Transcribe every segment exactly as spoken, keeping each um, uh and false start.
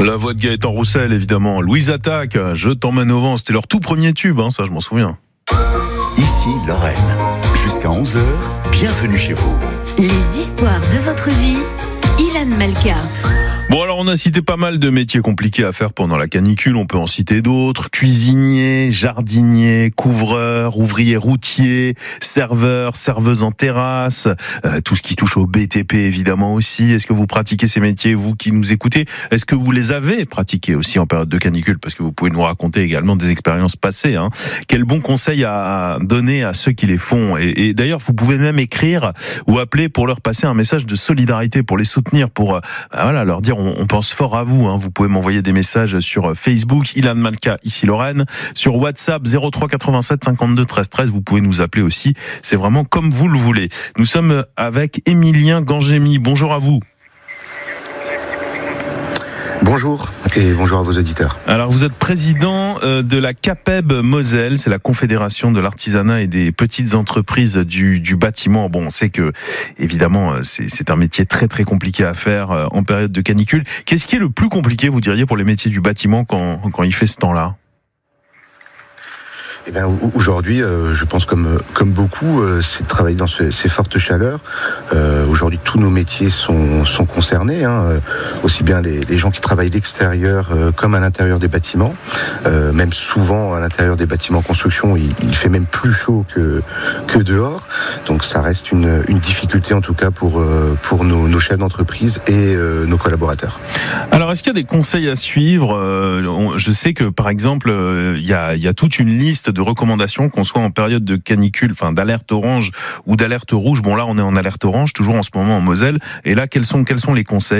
La voix de Gaëtan Roussel, évidemment. Louise Attaque, Je t'emmène au vent. C'était leur tout premier tube, hein, ça je m'en souviens. Ici Lorraine. Jusqu'à onze heures, bienvenue chez vous. Les histoires de votre vie, Ilan Malka. Bon, alors on a cité pas mal de métiers compliqués à faire pendant la canicule, on peut en citer d'autres. Cuisinier, jardinier, couvreur, ouvrier routier, serveur, serveuse en terrasse, euh, tout ce qui touche au B T P évidemment aussi. Est-ce que vous pratiquez ces métiers, vous qui nous écoutez? Est-ce que vous les avez pratiqués aussi en période de canicule? Parce que vous pouvez nous raconter également des expériences passées. Hein. Quel bon conseil à donner à ceux qui les font. Et, et d'ailleurs, vous pouvez même écrire ou appeler pour leur passer un message de solidarité, pour les soutenir, pour euh, voilà, leur dire on pense fort à vous, hein. Vous pouvez m'envoyer des messages sur Facebook, Ilan Malka, ici Lorraine, sur WhatsApp zéro trois quatre-vingt-sept cinquante-deux treize treize, vous pouvez nous appeler aussi, c'est vraiment comme vous le voulez. Nous sommes avec Émilien Gangemi, bonjour à vous. Bonjour et bonjour à vos auditeurs. Alors vous êtes président de la CAPEB Moselle, c'est la Confédération de l'artisanat et des petites entreprises du, du bâtiment. Bon, on sait que évidemment c'est, c'est un métier très très compliqué à faire en période de canicule. Qu'est-ce qui est le plus compliqué, vous diriez, pour les métiers du bâtiment quand, quand il fait ce temps-là ? Eh bien, aujourd'hui, euh, je pense comme comme beaucoup, euh, c'est de travailler dans ce, ces fortes chaleurs. Euh, aujourd'hui, tous nos métiers sont sont concernés, hein, euh, aussi bien les, les gens qui travaillent d'extérieur euh, comme à l'intérieur des bâtiments. Euh, même souvent à l'intérieur des bâtiments en construction, il, il fait même plus chaud que que dehors. Donc, ça reste une une difficulté en tout cas pour euh, pour nos, nos chefs d'entreprise et euh, nos collaborateurs. Alors, est-ce qu'il y a des conseils à suivre ? euh, on, Je sais que par exemple, il euh, y a il y a toute une liste de recommandations, qu'on soit en période de canicule, enfin d'alerte orange ou d'alerte rouge. Bon là, on est en alerte orange, toujours en ce moment en Moselle. Et là, quels sont quels sont les conseils ?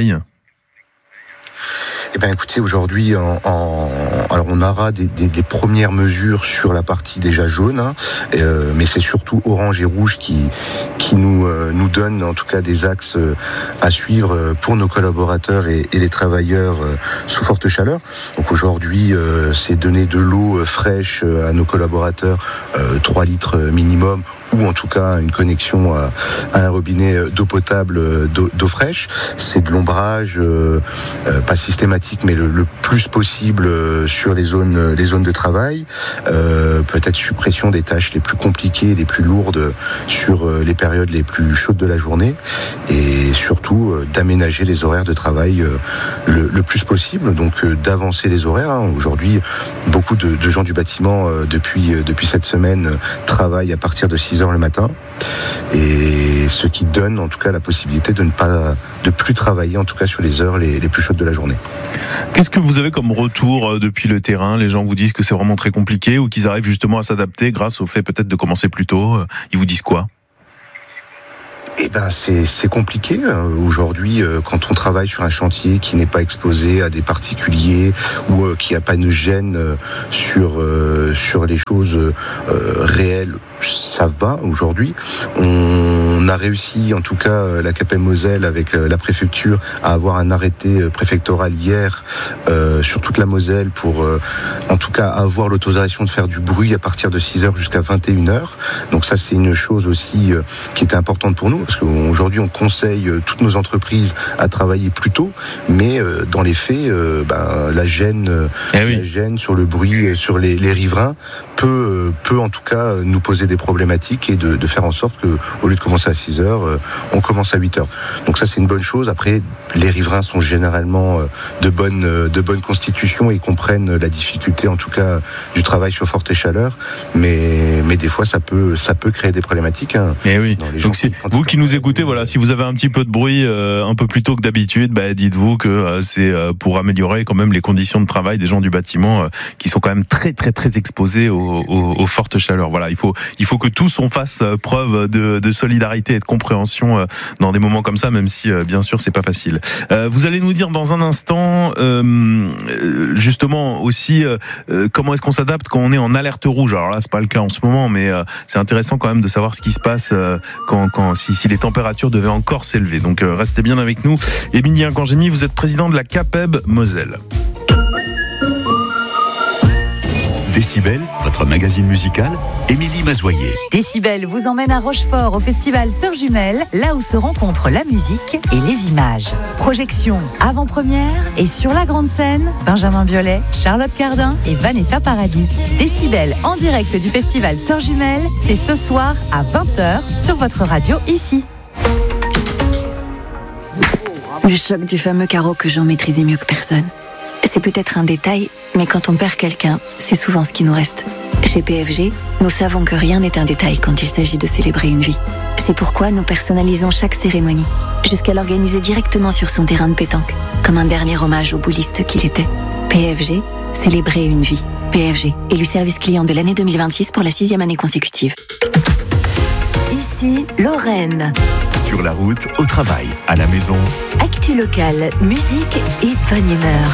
Eh bien, écoutez, aujourd'hui, en, en, alors on aura des, des, des premières mesures sur la partie déjà jaune, hein, euh, mais c'est surtout orange et rouge qui qui nous euh, nous donnent en tout cas des axes euh, à suivre pour nos collaborateurs et, et les travailleurs euh, sous forte chaleur. Donc aujourd'hui, euh, c'est donner de l'eau fraîche à nos collaborateurs, euh, trois litres minimum, ou en tout cas une connexion à, à un robinet d'eau potable, d'eau, d'eau fraîche. C'est de l'ombrage, euh, euh, pas systématique, mais le, le plus possible sur les zones, les zones de travail. Euh, peut-être suppression des tâches les plus compliquées, les plus lourdes sur les périodes les plus chaudes de la journée, et surtout euh, d'aménager les horaires de travail euh, le, le plus possible. Donc euh, d'avancer les horaires. Hein. Aujourd'hui, beaucoup de, de gens du bâtiment euh, depuis euh, depuis cette semaine euh, travaillent à partir de six heures le matin, et ce qui donne en tout cas la possibilité de ne pas de plus travailler en tout cas sur les heures les, les plus chaudes de la journée. Qu'est-ce que vous avez comme retour depuis le terrain ? Les gens vous disent que c'est vraiment très compliqué ou qu'ils arrivent justement à s'adapter grâce au fait peut-être de commencer plus tôt. Ils vous disent quoi ? Eh ben c'est c'est compliqué aujourd'hui euh, quand on travaille sur un chantier qui n'est pas exposé à des particuliers ou euh, qui a pas de gêne euh, sur euh, sur les choses euh, réelles. Ça va aujourd'hui. On a réussi, en tout cas, la CAPEB Moselle avec la préfecture, à avoir un arrêté préfectoral hier euh, sur toute la Moselle pour, euh, en tout cas, avoir l'autorisation de faire du bruit à partir de six heures jusqu'à vingt et une heures. Donc ça, c'est une chose aussi euh, qui était importante pour nous, parce qu'aujourd'hui, on conseille euh, toutes nos entreprises à travailler plus tôt, mais euh, dans les faits, euh, ben, la gêne, euh, eh oui. la gêne sur le bruit, sur les, les riverains peut, euh, peut en tout cas nous poser des problématiques et de, de faire en sorte que, au lieu de commencer à six heures, euh, on commence à huit heures. Donc ça, c'est une bonne chose. Après, les riverains sont généralement euh, de bonne euh, de bonne constitution et comprennent la difficulté, en tout cas, du travail sur forte chaleur. Mais mais des fois, ça peut ça peut créer des problématiques. Hein, et oui. Donc si vous qui nous écoutez, voilà, si vous avez un petit peu de bruit euh, un peu plus tôt que d'habitude, bah, dites-vous que euh, c'est euh, pour améliorer quand même les conditions de travail des gens du bâtiment euh, qui sont quand même très très très exposés aux, aux, aux fortes chaleurs. Voilà, il faut il faut que tous on fasse preuve de, de solidarité et de compréhension dans des moments comme ça, même si bien sûr c'est pas facile. Euh, vous allez nous dire dans un instant euh, justement aussi euh, comment est-ce qu'on s'adapte quand on est en alerte rouge. Alors là c'est pas le cas en ce moment, mais euh, c'est intéressant quand même de savoir ce qui se passe euh, quand, quand si, si les températures devaient encore s'élever. Donc euh, restez bien avec nous. Émilien Gangemi, vous êtes président de la CAPEB Moselle. Décibel, votre magazine musical, Émilie Mazoyer. Décibel vous emmène à Rochefort au festival Sœurs Jumelles, là où se rencontrent la musique et les images. Projection, avant-première et sur la grande scène, Benjamin Biolay, Charlotte Cardin et Vanessa Paradis. Décibel en direct du festival Sœurs Jumelles, c'est ce soir à vingt heures sur votre radio ici. Le choc du fameux carreau que Jean maîtrisait mieux que personne. C'est peut-être un détail, mais quand on perd quelqu'un, c'est souvent ce qui nous reste. Chez P F G, nous savons que rien n'est un détail quand il s'agit de célébrer une vie. C'est pourquoi nous personnalisons chaque cérémonie, jusqu'à l'organiser directement sur son terrain de pétanque, comme un dernier hommage au bouliste qu'il était. P F G, célébrer une vie. P F G, élu service client de l'année deux mille vingt-six pour la sixième année consécutive. Ici, Lorraine. Sur la route, au travail, à la maison. Actu locale, musique et bonne humeur.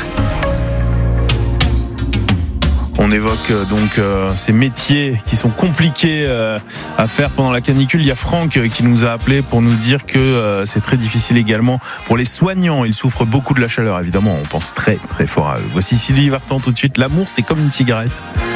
On évoque euh, donc euh, ces métiers qui sont compliqués euh, à faire pendant la canicule. Il y a Franck euh, qui nous a appelé pour nous dire que euh, c'est très difficile également pour les soignants. Ils souffrent beaucoup de la chaleur, évidemment. On pense très très fort à eux. Voici Sylvie Vartan tout de suite. L'amour, c'est comme une cigarette.